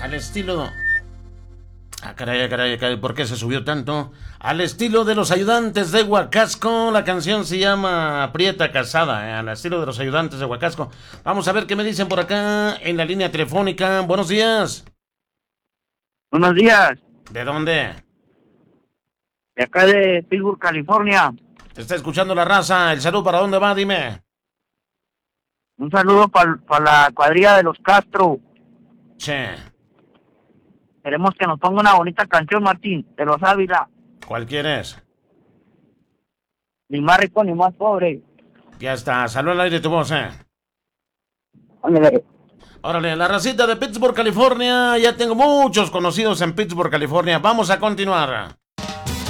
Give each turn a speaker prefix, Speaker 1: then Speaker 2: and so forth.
Speaker 1: Al estilo... caray, ¿por qué se subió tanto? Al estilo de los ayudantes de Huacasco, la canción se llama Prieta Casada, al estilo de los ayudantes de Huacasco. Vamos a ver qué me dicen por acá en la línea telefónica. Buenos días.
Speaker 2: Buenos días,
Speaker 1: ¿De dónde?
Speaker 2: de acá de Pittsburgh, California.
Speaker 1: Te está escuchando la raza. ¿El saludo para dónde va? Dime.
Speaker 2: Un saludo para la cuadrilla de los Castro.
Speaker 1: Che,
Speaker 2: Queremos que nos ponga una bonita canción, Martín, de los Ávila.
Speaker 1: ¿cuál quieres?
Speaker 2: Ni más rico ni más pobre.
Speaker 1: Ya está, salud al aire tu voz,
Speaker 2: Ándale.
Speaker 1: Órale, la racita de Pittsburgh, California. Ya tengo muchos conocidos en Pittsburgh, California. Vamos a continuar.